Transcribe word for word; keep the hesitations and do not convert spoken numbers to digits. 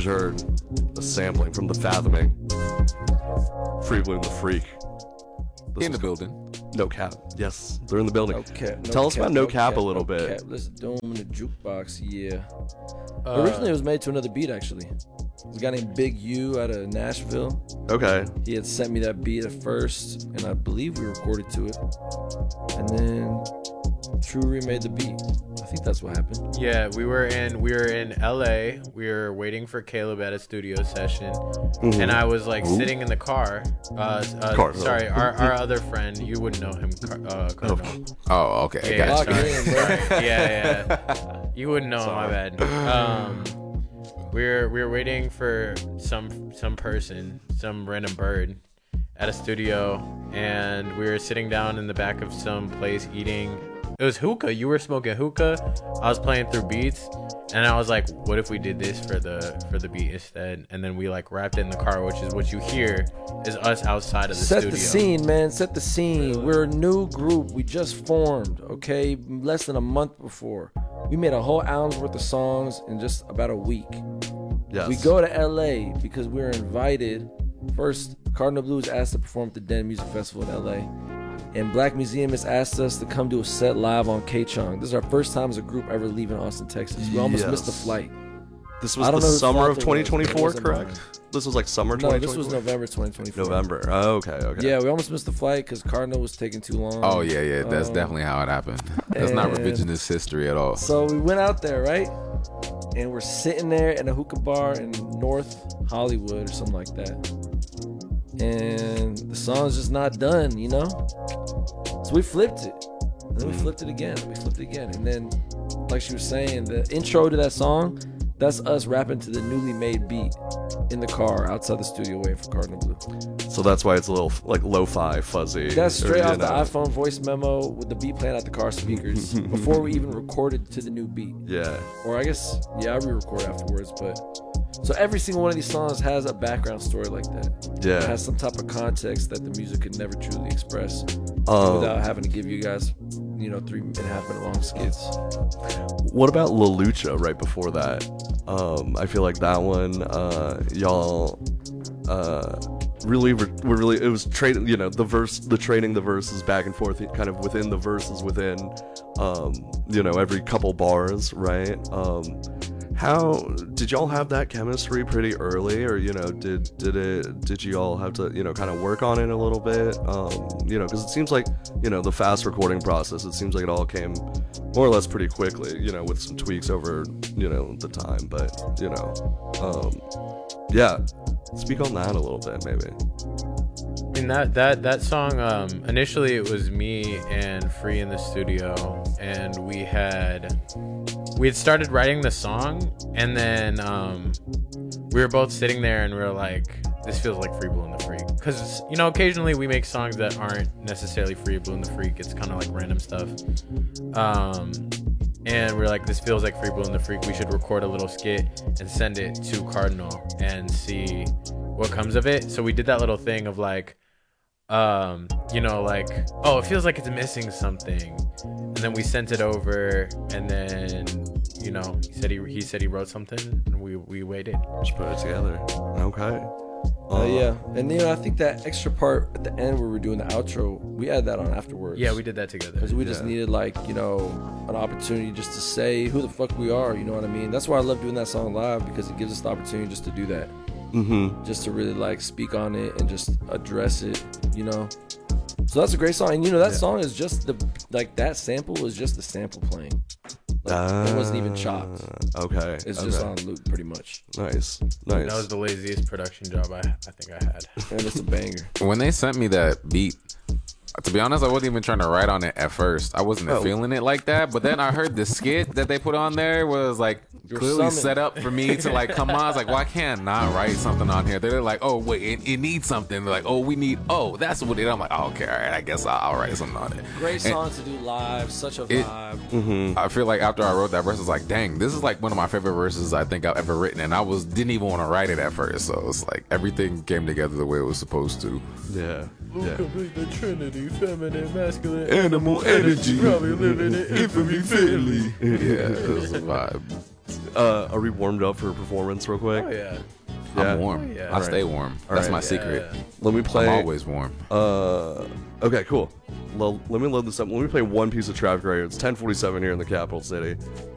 heard a sampling from the Fathoming. Free Bloom the Freak. This in the was- building. No Cap. Yes, they're in the building. No cap, no Tell us cap, about No, no Cap, cap, a little no bit. cap. Listen, Doom in the Jukebox, yeah. Uh, Originally, it was made to another beat, actually. There's a guy named Big U out of Nashville. Okay. He had sent me that beat at first, and I believe we recorded to it. And then True remade the beat. I think that's what happened. Yeah, we were in we were in L A. We were waiting for Caleb at a studio session, Mhm. and I was like sitting in the car. Uh, uh Cardinal. sorry, our, our other friend. You wouldn't know him, Car- uh, Cardinal. Oh, okay. Yeah, Gotcha. Lock sorry. it in, bro. Sorry. Yeah, yeah. You wouldn't know him. My bad. Um, we were we were waiting for some some person, some random bird, at a studio, and we were sitting down in the back of some place eating. It was hookah. You were smoking hookah. I was playing through beats, and I was like, "What if we did this for the for the beat instead?" And then we like wrapped it in the car, which is what you hear is us outside of the Set studio. the scene, man. Set the scene. We're a new group. We just formed, okay? Less than a month before. We made a whole album's worth of songs in just about a week. Yes. We go to L A because we were invited. First, Cardinal Blues asked to perform at the Den Music Festival in L A. And Black Museum has asked us to come do a set live on K-Chong. This is our first time as a group ever leaving Austin, Texas. We almost Yes. missed the flight. This I was don't the know whose summer fault of it twenty was. It twenty-four, wasn't correct? mine. This was like summer No, twenty this twenty-four? was November twenty twenty-four. November. Oh, okay, okay. Yeah, we almost missed the flight because Cardinal was taking too long. Oh yeah, yeah. That's Um, definitely how it happened. That's not and- revisionist history at all. So we went out there, right? And we're sitting there in a hookah bar in North Hollywood or something like that. And the song's just not done, you know? So we flipped it. And then we flipped it again. We flipped it again. And then, like she was saying, the intro to that song, that's us rapping to the newly made beat in the car outside the studio waiting for Cardinal Blue. So that's why it's a little like lo-fi, fuzzy. That's or, straight you off the know. iPhone voice memo with the beat playing out the car speakers before we even recorded to the new beat. Yeah. Or I guess, yeah, I re-record afterwards, but so every single one of these songs has a background story like that. Yeah. It has some type of context that the music could never truly express Um, without having to give you guys, you know, three and a half minute long skits. What about La Lucha right before that? Um, I feel like that one, uh, y'all, uh, really were were really, it was trading, you know, the verse, the trading the verses back and forth, kind of within the verses within, um, you know, every couple bars, right? Um, how did y'all have that chemistry pretty early, or you know, did did it did you all have to you know kind of work on it a little bit? Um, you know, because it seems like you know the fast recording process. It seems like it all came more or less pretty quickly. You know, with some tweaks over you know the time, but you know, um, yeah. Speak on that a little bit, maybe. I mean that that that song. Um, initially, it was me and Free in the studio, and we had we had started writing the song, and then um, we were both sitting there, and we were like, "This feels like Free Blue and the Freak," because you know, occasionally we make songs that aren't necessarily Free Blue and the Freak. It's kind of like random stuff. Um, and we we're like, "This feels like Free Blue and the Freak. We should record a little skit and send it to Cardinal and see what comes of it." So we did that little thing of like, um, you know, like, oh, it feels like it's missing something, and then we sent it over, and then, you know, he said he he said he wrote something, and we we waited. Just put it together. Okay. Uh, yeah, and you know, I think that extra part at the end where we're doing the outro, we added that on afterwards. Yeah, we did that together. Because we just Yeah. needed, like, you know, an opportunity just to say who the fuck we are, you know what I mean? That's why I love doing that song live, because it gives us the opportunity just to do that. Mm-hmm. Just to really, like, speak on it and just address it, you know? So that's a great song. And, you know, that Yeah. song is just the, like, that sample is just the sample playing. Like, it wasn't even chopped. Ah, Okay. It's okay. just on loop, pretty much. Nice. Nice. That was the laziest production job I I think I had. And it's a banger. When they sent me that beat, to be honest, I wasn't even trying to write on it at first. I wasn't Oh. feeling it like that. But then I heard the skit that they put on there was like You're clearly summoned. set up for me to like come on. I was like, why can't I not write something on here? They're like, oh wait, it, it needs something. They're like, oh, we need. Oh, that's what it. I'm like, oh, okay, all right. I guess I'll, I'll write something on it. Great And song to do live. Such a It- vibe. I feel like after I wrote that verse, I was like, dang, this is like one of my favorite verses I think I've ever written. And I was didn't even want to write it at first. So it's like everything came together the way it was supposed to. Yeah. Yeah. Complete the Trinity, feminine, masculine, Animal energy. probably living in infamy, Philly. Yeah, it was a vibe. Uh, are we warmed up for a performance real quick? Oh yeah. Yeah. I'm warm. Yeah. I Alright. stay warm. All That's right. my Yeah, secret. yeah. Let me play. I'm always warm. Uh, okay, cool. L- let me load this up. Let me play one piece of traffic right here. It's ten forty-seven here in the capital city.